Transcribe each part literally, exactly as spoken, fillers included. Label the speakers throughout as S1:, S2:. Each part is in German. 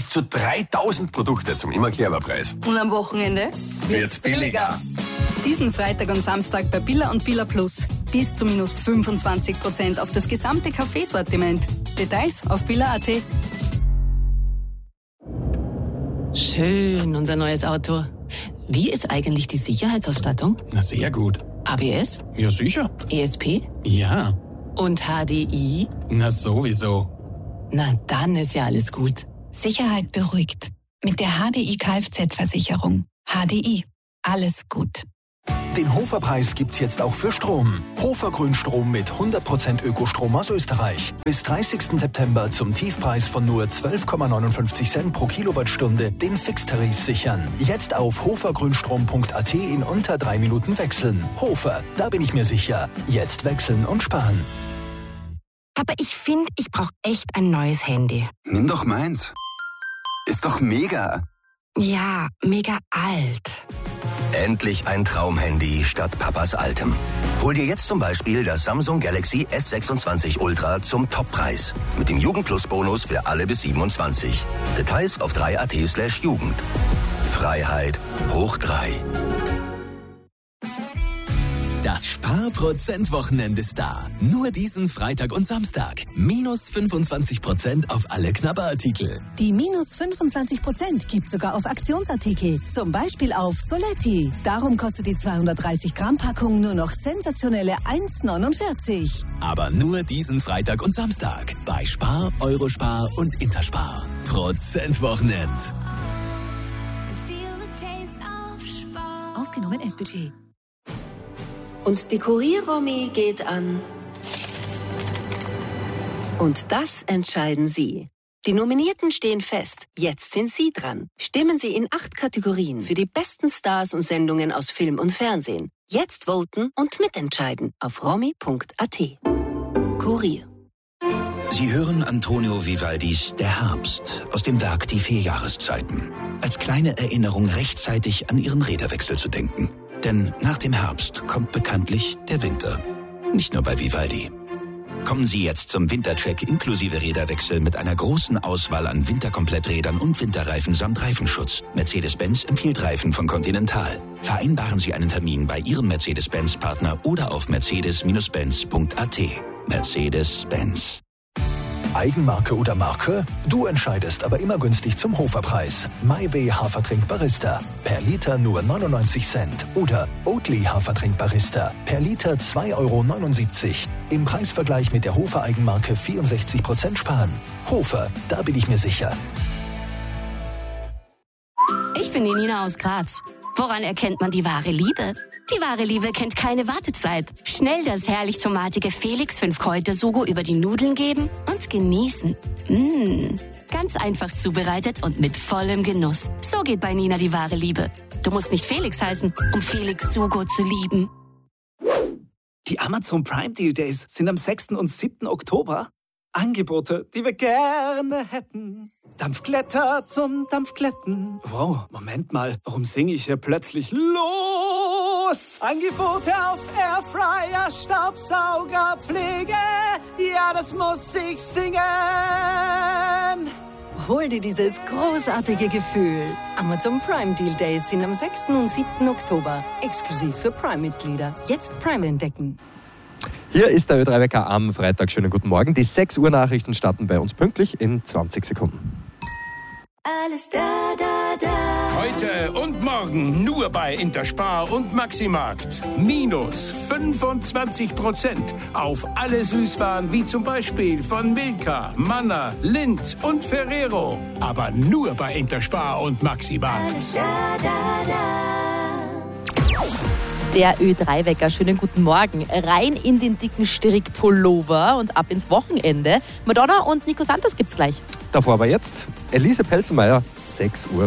S1: bis zu dreitausend Produkte zum Immer-Clever-Preis.
S2: Und am Wochenende
S1: wird's billiger.
S2: Diesen Freitag und Samstag bei Billa und Billa Plus. Bis zu minus fünfundzwanzig Prozent auf das gesamte Kaffeesortiment. Details auf billa punkt at.
S3: Schön, unser neues Auto. Wie ist eigentlich die Sicherheitsausstattung?
S4: Na, sehr gut.
S3: A B S?
S4: Ja, sicher.
S3: E S P?
S4: Ja.
S3: Und H D I?
S4: Na, sowieso.
S3: Na, dann ist ja alles gut.
S5: Sicherheit beruhigt. Mit der H D I Kfz-Versicherung. H D I. Alles gut.
S6: Den Hofer-Preis gibt's jetzt auch für Strom. Hofer Grünstrom mit hundert Prozent Ökostrom aus Österreich. Bis dreißigsten September zum Tiefpreis von nur zwölf Komma neunundfünfzig Cent pro Kilowattstunde den Fixtarif sichern. Jetzt auf hofergrünstrom punkt at in unter drei Minuten wechseln. Hofer, da bin ich mir sicher. Jetzt wechseln und sparen.
S7: Aber ich finde, ich brauche echt ein neues Handy.
S8: Nimm doch meins. Ist doch mega.
S7: Ja, mega alt.
S9: Endlich ein Traumhandy statt Papas altem. Hol dir jetzt zum Beispiel das Samsung Galaxy S sechsundzwanzig Ultra zum Toppreis. Mit dem Jugend-Plus-Bonus für alle bis siebenundzwanzig. Details auf drei punkt at slash Jugend. Freiheit hoch drei.
S10: Das Spar-Prozent-Wochenende ist da. Nur diesen Freitag und Samstag. Minus fünfundzwanzig Prozent auf alle Knabberartikel.
S11: Die minus fünfundzwanzig Prozent gibt sogar auf Aktionsartikel. Zum Beispiel auf Soletti. Darum kostet die zweihundertdreißig Gramm Packung nur noch sensationelle eins neunundvierzig.
S10: Aber nur diesen Freitag und Samstag. Bei Spar, Eurospar und Interspar. Prozent-Wochenend.
S11: Ausgenommen S-Budget.
S12: Und die Kurier-Romy geht an. Und das entscheiden Sie. Die Nominierten stehen fest. Jetzt sind Sie dran. Stimmen Sie in acht Kategorien für die besten Stars und Sendungen aus Film und Fernsehen. Jetzt voten und mitentscheiden auf romy punkt at. Kurier.
S13: Sie hören Antonio Vivaldis Der Herbst aus dem Werk Die vier Jahreszeiten. Als kleine Erinnerung rechtzeitig an Ihren Räderwechsel zu denken. Denn nach dem Herbst kommt bekanntlich der Winter. Nicht nur bei Vivaldi. Kommen Sie jetzt zum Wintercheck inklusive Räderwechsel mit einer großen Auswahl an Winterkompletträdern und Winterreifen samt Reifenschutz. Mercedes-Benz empfiehlt Reifen von Continental. Vereinbaren Sie einen Termin bei Ihrem Mercedes-Benz-Partner oder auf mercedes Benz punkt at. Mercedes-Benz.
S6: Eigenmarke oder Marke? Du entscheidest, aber immer günstig zum Hoferpreis. MyWay Hafertrink Barista. Per Liter nur neunundneunzig Cent. Oder Oatly Hafertrink Barista. Per Liter zwei Euro neunundsiebzig. Im Preisvergleich mit der Hofer Eigenmarke vierundsechzig Prozent sparen. Hofer, da bin ich mir sicher.
S14: Ich bin die Nina aus Graz. Woran erkennt man die wahre Liebe? Die wahre Liebe kennt keine Wartezeit. Schnell das herrlich tomatige Felix fünf Kräuter Sugo über die Nudeln geben und genießen. Mmh, ganz einfach zubereitet und mit vollem Genuss. So geht bei Nina die wahre Liebe. Du musst nicht Felix heißen, um Felix Sugo zu lieben.
S15: Die Amazon Prime Deal Days sind am sechsten und siebten Oktober. Angebote, die wir gerne hätten. Dampfkletter zum Dampfkletten. Wow, Moment mal, warum singe ich hier plötzlich los? Angebote auf Airfryer, Staubsauger, Pflege. Ja, das muss ich singen.
S16: Hol dir dieses großartige Gefühl. Amazon Prime Deal Days sind am sechsten und siebten Oktober. Exklusiv für Prime-Mitglieder. Jetzt Prime entdecken.
S17: Hier ist der Ö drei Wecker am Freitag. Schönen guten Morgen. Die sechs Uhr Nachrichten starten bei uns pünktlich in zwanzig Sekunden.
S18: Alles da, da, da.
S19: Heute und morgen nur bei Interspar und Maximarkt. Minus fünfundzwanzig Prozent auf alle Süßwaren wie zum Beispiel von Milka, Manna, Lindt und Ferrero. Aber nur bei Interspar und Maximarkt.
S18: Alles da, da, da.
S20: Der Ö drei Wecker, schönen guten Morgen. Rein in den dicken Strickpullover und ab ins Wochenende. Madonna und Nico Santos gibt's gleich.
S17: Davor aber jetzt Elise Pelzenmeier, sechs Uhr.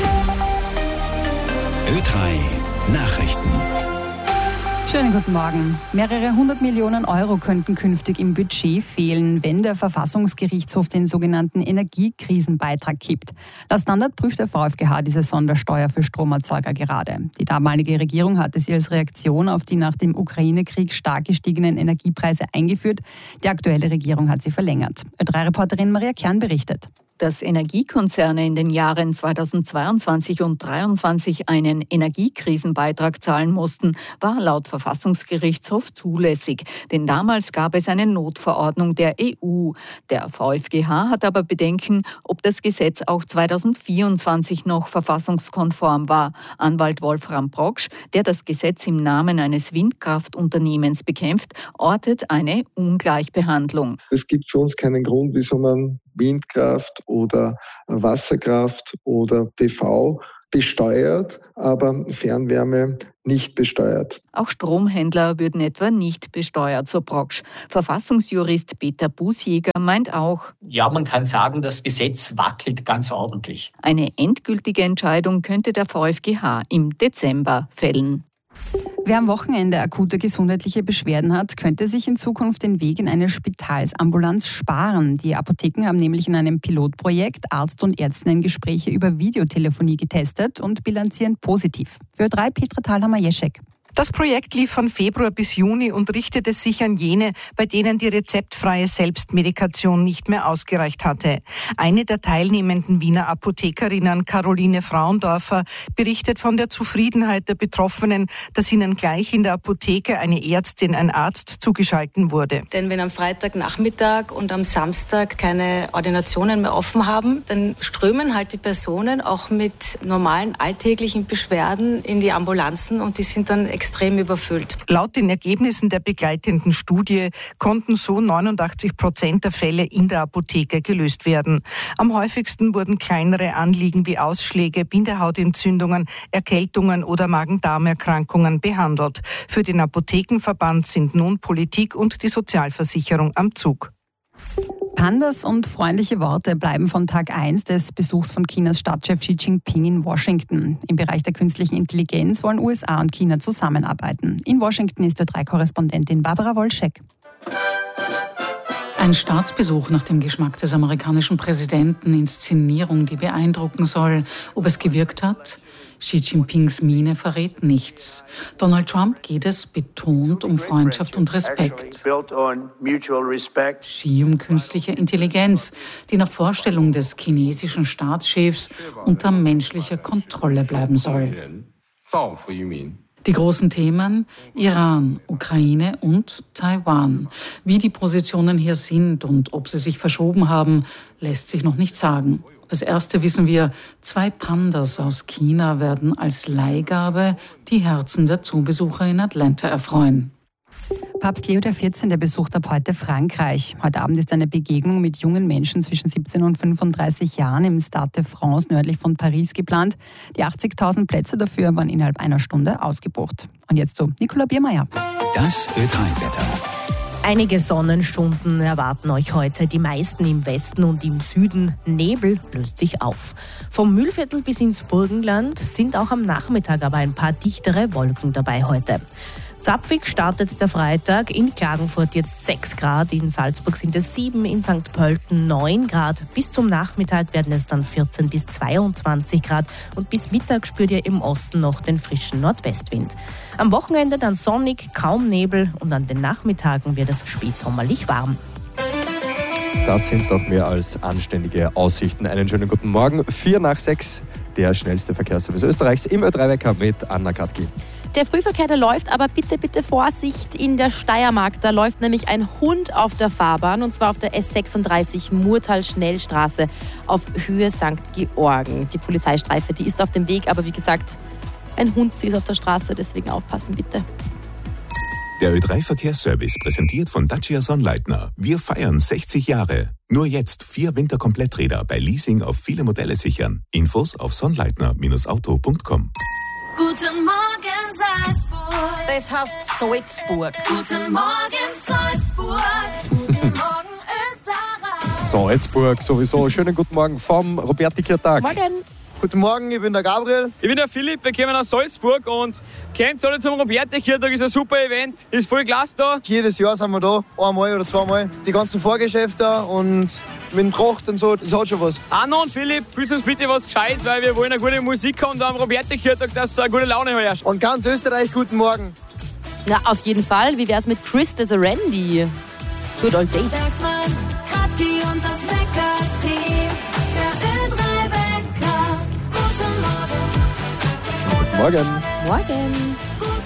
S13: Ö drei Nachrichten.
S21: Schönen guten Morgen. Mehrere hundert Millionen Euro könnten künftig im Budget fehlen, wenn der Verfassungsgerichtshof den sogenannten Energiekrisenbeitrag kippt. Laut Standard prüft der VfGH diese Sondersteuer für Stromerzeuger gerade. Die damalige Regierung hatte sie als Reaktion auf die nach dem Ukraine-Krieg stark gestiegenen Energiepreise eingeführt. Die aktuelle Regierung hat sie verlängert. Ö drei Reporterin Maria Kern berichtet.
S1: Dass Energiekonzerne in den Jahren zweitausendzweiundzwanzig und zweitausenddreiundzwanzig einen Energiekrisenbeitrag zahlen mussten, war laut Verfassungsgerichtshof zulässig. Denn damals gab es eine Notverordnung der E U. Der VfGH hat aber Bedenken, ob das Gesetz auch zweitausendvierundzwanzig noch verfassungskonform war. Anwalt Wolfram Proksch, der das Gesetz im Namen eines Windkraftunternehmens bekämpft, ortet eine Ungleichbehandlung.
S22: Es gibt für uns keinen Grund, wieso man Windkraft oder Wasserkraft oder P V besteuert, aber Fernwärme nicht besteuert.
S1: Auch Stromhändler würden etwa nicht besteuert, so Proksch. Verfassungsjurist Peter Busjäger meint auch,
S23: ja, man kann sagen, das Gesetz wackelt ganz ordentlich.
S1: Eine endgültige Entscheidung könnte der VfGH im Dezember fällen.
S21: Wer am Wochenende akute gesundheitliche Beschwerden hat, könnte sich in Zukunft den Weg in eine Spitalsambulanz sparen. Die Apotheken haben nämlich in einem Pilotprojekt Arzt und Ärztinnen-Gespräche über Videotelefonie getestet und bilanzieren positiv. Für drei Petra Thalhammer-Jeschek.
S24: Das Projekt lief von Februar bis Juni und richtete sich an jene, bei denen die rezeptfreie Selbstmedikation nicht mehr ausgereicht hatte. Eine der teilnehmenden Wiener Apothekerinnen, Caroline Frauendorfer, berichtet von der Zufriedenheit der Betroffenen, dass ihnen gleich in der Apotheke eine Ärztin, ein Arzt zugeschalten wurde.
S25: Denn wenn am Freitagnachmittag und am Samstag keine Ordinationen mehr offen haben, dann strömen halt die Personen auch mit normalen alltäglichen Beschwerden in die Ambulanzen und die sind dann extrem extrem überfüllt.
S24: Laut den Ergebnissen der begleitenden Studie konnten so neunundachtzig Prozent der Fälle in der Apotheke gelöst werden. Am häufigsten wurden kleinere Anliegen wie Ausschläge, Bindehautentzündungen, Erkältungen oder Magen-Darm-Erkrankungen behandelt. Für den Apothekenverband sind nun Politik und die Sozialversicherung am Zug.
S21: Pandas und freundliche Worte bleiben von Tag eins des Besuchs von Chinas Staatschef Xi Jinping in Washington. Im Bereich der künstlichen Intelligenz wollen U S A und China zusammenarbeiten. In Washington ist Ö drei Korrespondentin Barbara Wolschek.
S26: Ein Staatsbesuch nach dem Geschmack des amerikanischen Präsidenten, Inszenierung, die beeindrucken soll. Ob es gewirkt hat? Xi Jinpings Miene verrät nichts. Donald Trump geht es betont um Freundschaft und Respekt. Xi um künstliche Intelligenz, die nach Vorstellung des chinesischen Staatschefs unter menschlicher Kontrolle bleiben soll. Die großen Themen Iran, Ukraine und Taiwan. Wie die Positionen hier sind und ob sie sich verschoben haben, lässt sich noch nicht sagen. Das Erste wissen wir, zwei Pandas aus China werden als Leihgabe die Herzen der Zoobesucher in Atlanta erfreuen.
S21: Papst Leo der vierzehnte besucht ab heute Frankreich. Heute Abend ist eine Begegnung mit jungen Menschen zwischen siebzehn und fünfunddreißig Jahren im Stade de France nördlich von Paris geplant. Die achtzigtausend Plätze dafür waren innerhalb einer Stunde ausgebucht. Und jetzt zu Nicola Biermeier.
S13: Das Ö drei Wetter.
S27: Einige Sonnenstunden erwarten euch heute, die meisten im Westen und im Süden. Nebel löst sich auf. Vom Mühlviertel bis ins Burgenland sind auch am Nachmittag aber ein paar dichtere Wolken dabei heute. Zapfig startet der Freitag, in Klagenfurt jetzt sechs Grad, in Salzburg sind es sieben, in Sankt Pölten neun Grad. Bis zum Nachmittag werden es dann vierzehn bis zweiundzwanzig Grad und bis Mittag spürt ihr im Osten noch den frischen Nordwestwind. Am Wochenende dann sonnig, kaum Nebel und an den Nachmittagen wird es spätsommerlich warm.
S17: Das sind doch mehr als anständige Aussichten. Einen schönen guten Morgen. Vier nach sechs, der schnellste Verkehrsservice Österreichs im Ö drei Wecker mit Anna Katki.
S20: Der Frühverkehr, der läuft, aber bitte, bitte Vorsicht in der Steiermark. Da läuft nämlich ein Hund auf der Fahrbahn und zwar auf der S sechsunddreißig Murtal-Schnellstraße auf Höhe Sankt Georgen. Die Polizeistreife, die ist auf dem Weg, aber wie gesagt, ein Hund ist auf der Straße, deswegen aufpassen bitte.
S28: Der Ö drei Verkehrsservice präsentiert von Dacia Sonnleitner. Wir feiern sechzig Jahre. Nur jetzt vier Winterkompletträder bei Leasing auf viele Modelle sichern. Infos auf sonnleitner Bindestrich auto Punkt com.
S18: Guten Morgen Salzburg.
S20: Das heißt Salzburg.
S18: Guten Morgen Salzburg. Guten Morgen Österreich.
S17: Salzburg sowieso. Schönen guten Morgen vom Roberti-Kirtag.
S20: Morgen.
S29: Guten Morgen, ich bin der Gabriel.
S30: Ich bin der Philipp, wir kommen aus Salzburg und kommt alle zum Roberti-Kirtag, ist ein super Event, ist voll klasse da.
S29: Jedes Jahr sind wir da, einmal oder zweimal. Die ganzen Vorgeschäfte und mit dem Tracht und so, das hat schon was.
S30: Anna und Philipp, willst uns bitte was Gescheites, weil wir wollen eine gute Musik haben da am Roberti-Kirtag, dass es eine gute Laune herrscht.
S29: Und ganz Österreich, guten Morgen.
S20: Ja, auf jeden Fall. Wie wär's mit Chris the Randy? Good old days.
S18: Bergsmann, Kratki und das Wecker-Team.
S17: Morgen.
S20: Morgen.